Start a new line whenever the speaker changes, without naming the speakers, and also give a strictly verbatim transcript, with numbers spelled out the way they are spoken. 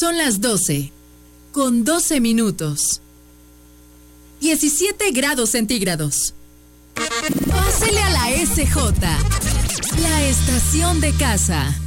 Son las doce, con doce minutos. diecisiete grados centígrados. Pásele a la S J, la estación de casa.